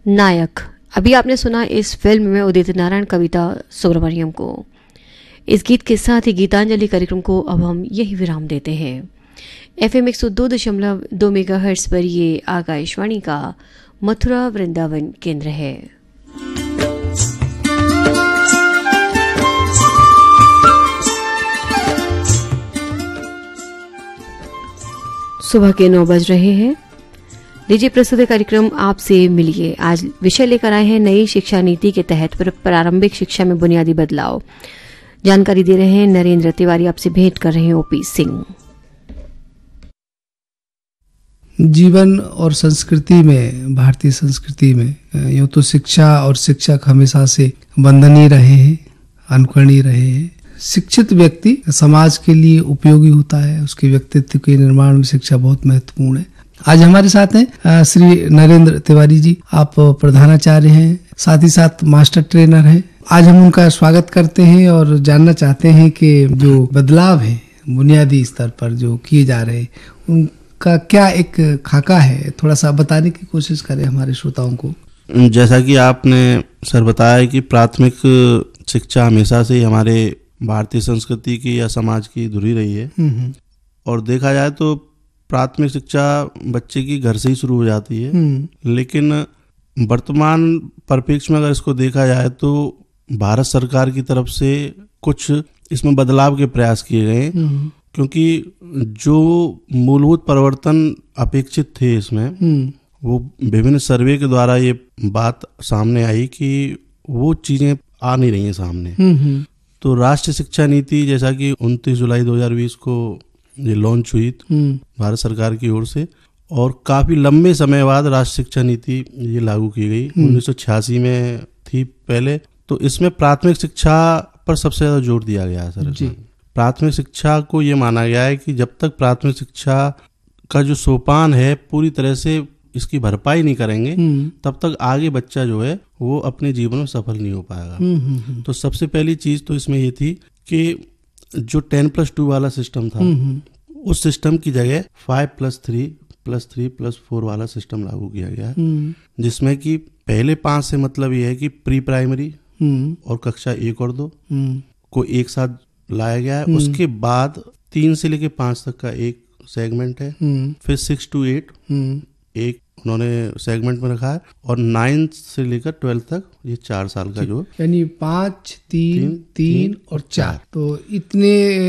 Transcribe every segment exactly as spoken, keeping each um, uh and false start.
नायक, अभी आपने सुना इस फिल्म में उदित नारायण कविता सुब्रमण्यम को। इस गीत के साथ ही गीतांजलि कार्यक्रम को अब हम यही विराम देते हैं। एफ एम एक सौ दो दशमलव दो मेगा हर्ट्ज पर ये आकाशवाणी का मथुरा वृंदावन केंद्र है। सुबह के नौ बज रहे हैं। लीजिए प्रस्तुत कार्यक्रम आपसे मिलिए। आज विषय लेकर आए हैं नई शिक्षा नीति के तहत प्रारंभिक शिक्षा में बुनियादी बदलाव। जानकारी दे रहे हैं नरेंद्र तिवारी, आपसे भेंट कर रहे हैं ओपी सिंह। जीवन और संस्कृति में, भारतीय संस्कृति में यूँ तो शिक्षा और शिक्षक हमेशा से वंदनीय रहे हैं, अनुकरणीय रहे हैं। शिक्षित व्यक्ति समाज के लिए उपयोगी होता है, उसके व्यक्तित्व के निर्माण में शिक्षा बहुत महत्वपूर्ण है। आज हमारे साथ हैं श्री नरेंद्र तिवारी जी। आप प्रधानाचार्य हैं, साथ ही साथ मास्टर ट्रेनर हैं। आज हम उनका स्वागत करते हैं और जानना चाहते हैं कि जो बदलाव है बुनियादी स्तर पर जो किए जा रहे हैं उनका क्या एक खाका है, थोड़ा सा बताने की कोशिश करें हमारे श्रोताओं को। जैसा कि आपने सर बताया कि प्राथमिक शिक्षा हमेशा से हमारे भारतीय संस्कृति की या समाज की धुरी रही है, और देखा जाए तो प्राथमिक शिक्षा बच्चे की घर से ही शुरू हो जाती है। लेकिन वर्तमान परिप्रेक्ष्य में अगर इसको देखा जाए तो भारत सरकार की तरफ से कुछ इसमें बदलाव के प्रयास किए गए, क्योंकि जो मूलभूत परिवर्तन अपेक्षित थे इसमें, वो विभिन्न सर्वे के द्वारा ये बात सामने आई कि वो चीजें आ नहीं रही हैं सामने। तो राष्ट्रीय शिक्षा नीति जैसा कि उनतीस जुलाई दो हज़ार बीस को ये लॉन्च हुई भारत सरकार की ओर से, और काफी लंबे समय बाद राष्ट्रीय शिक्षा नीति ये लागू की गई। उन्नीस सौ छियासी में थी पहले। तो इसमें प्राथमिक शिक्षा पर सबसे ज्यादा जोर दिया गया है सर जी। प्राथमिक शिक्षा को ये माना गया है कि जब तक प्राथमिक शिक्षा का जो सोपान है पूरी तरह से इसकी भरपाई नहीं करेंगे तब तक आगे बच्चा जो है वो अपने जीवन में सफल नहीं हो पाएगा। तो सबसे पहली चीज तो इसमें ये थी कि जो टेन प्लस टू वाला सिस्टम था उस सिस्टम की जगह five plus three plus three plus four वाला सिस्टम लागू किया गया, जिसमें कि पहले पांच से मतलब ये है कि प्री प्राइमरी और कक्षा एक और दो को एक साथ लाया गया है। उसके बाद तीन से लेकर पांच तक का एक सेगमेंट है, फिर सिक्स टू एट एक उन्होंने सेगमेंट में रखा है, और नाइन्थ से लेकर ट्वेल्थ तक ये चार साल का जो यानी पाँच तीन तीन, तीन और चार, तो इतने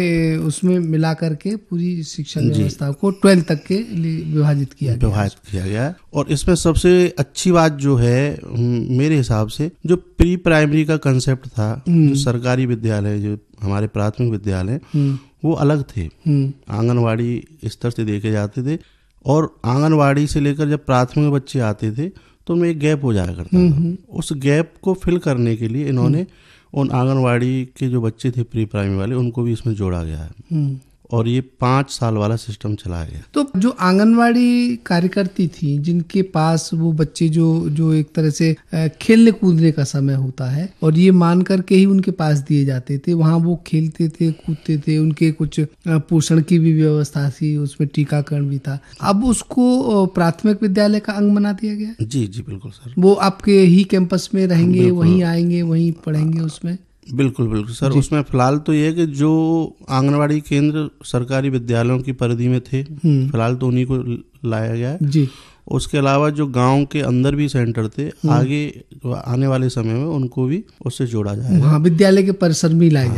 उसमें मिला करके पूरी शिक्षा व्यवस्था को ट्वेल्थ तक के लिए विभाजित किया गया विभाजित किया गया है। और इसमें सबसे अच्छी बात जो है मेरे हिसाब से, जो प्री प्राइमरी का कंसेप्ट था, जो सरकारी विद्यालय जो हमारे प्राथमिक विद्यालय वो अलग थे, आंगनवाड़ी स्तर से देखे जाते थे, और आंगनवाड़ी से लेकर जब प्राथमिक बच्चे आते थे तो उनमें एक गैप हो जाया करता था। उस गैप को फिल करने के लिए इन्होंने उन आंगनवाड़ी के जो बच्चे थे प्री प्राइमरी वाले उनको भी इसमें जोड़ा गया है, और ये पाँच साल वाला सिस्टम चलाया गया। तो जो आंगनवाड़ी कार्यकर्ती थी जिनके पास वो बच्चे जो जो एक तरह से खेलने कूदने का समय होता है और ये मान करके ही उनके पास दिए जाते थे, वहाँ वो खेलते थे कूदते थे, उनके कुछ पोषण की भी व्यवस्था थी, उसमें टीकाकरण भी था। अब उसको प्राथमिक विद्यालय का अंग बना दिया गया। जी जी बिल्कुल सर। वो आपके ही कैंपस में रहेंगे, वहीं आएंगे, वहीं पढ़ेंगे उसमें। बिल्कुल बिल्कुल सर। उसमें फिलहाल तो ये है कि जो आंगनवाड़ी केंद्र सरकारी विद्यालयों की परिधि में थे फिलहाल तो उन्हीं को लाया गया है जी। उसके अलावा जो गांव के अंदर भी सेंटर थे, आगे आने वाले समय में उनको भी उससे जोड़ा जाएगा, हाँ, विद्यालय के परिसर में लाया